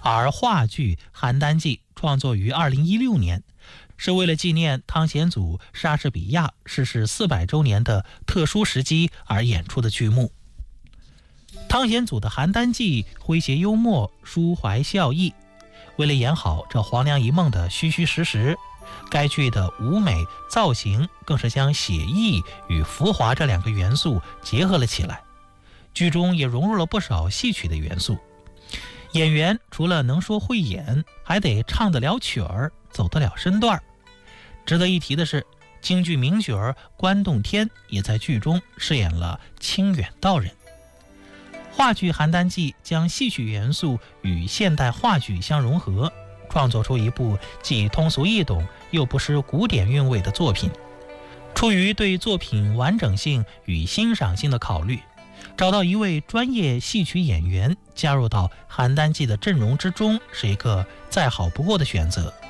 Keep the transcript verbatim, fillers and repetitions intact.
而话剧《邯郸记》创作于二零一六年，是为了纪念汤显祖莎士比亚逝世四百周年的特殊时机而演出的剧目。汤显祖的《邯郸记》诙谐幽默，抒怀笑意。为了演好这黄粱一梦的虚虚实实，该剧的舞美造型更是将写意与浮华这两个元素结合了起来。剧中也融入了不少戏曲的元素。演员除了能说会演，还得唱得了曲儿，走得了身段。值得一提的是，京剧名角儿关栋天也在剧中饰演了清远道人。话剧《邯郸记》将戏曲元素与现代话剧相融合，创作出一部既通俗易懂又不失古典韵味的作品。出于对作品完整性与欣赏性的考虑，找到一位专业戏曲演员加入到《邯郸记》的阵容之中，是一个再好不过的选择。